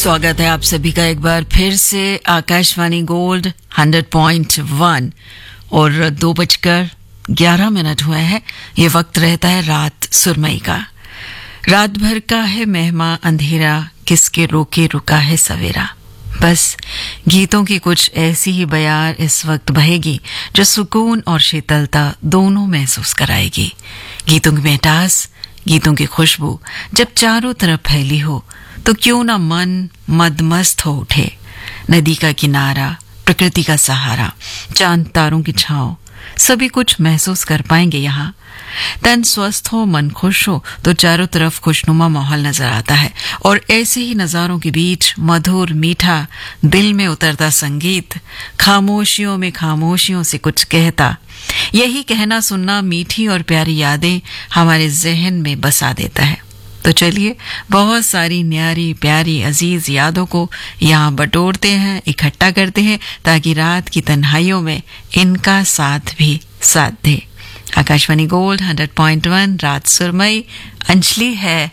स्वागत है आप सभी का एक बार फिर से आकाशवाणी गोल्ड 100.1 और 2:11 हुए हैं। ये वक्त रहता है रात सुरमई का। रात भर का है मेहमा अंधेरा, किसके रोके रुका है सवेरा। बस गीतों की कुछ ऐसी ही बयार इस वक्त बहेगी जो सुकून और शीतलता दोनों महसूस कराएगी। गीतों की मिठास, गीतों की खुशबू जब चारों तरफ फैली हो तो क्यों ना मन मदमस्त हो उठे। नदी का किनारा, प्रकृति का सहारा, चांद तारों की छांव, सभी कुछ महसूस कर पाएंगे यहाँ। तन स्वस्थ हो, मन खुश हो तो चारों तरफ खुशनुमा माहौल नजर आता है। और ऐसे ही नजारों के बीच मधुर मीठा दिल में उतरता संगीत खामोशियों में खामोशियों से कुछ कहता, यही कहना सुनना मीठी और प्यारी यादें हमारे जहन में बसा देता है। तो चलिए बहुत सारी न्यारी प्यारी अजीज यादों को यहाँ बटोरते हैं, इकट्ठा करते हैं ताकि रात की तन्हाइयों में इनका साथ भी साथ दे। आकाशवाणी गोल्ड 100.1 रात सुरमई, अंजलि है